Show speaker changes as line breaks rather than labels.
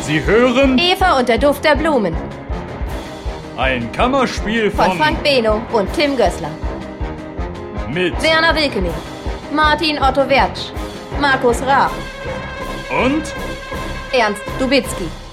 Sie hören
Eva und der Duft der Blumen
ein Kammerspiel
von Frank Beno und Tim Gößler.
mit
Werner Wilkening, Martin Otto Wertsch, Markus Raab
und
Ernst Dubitzky.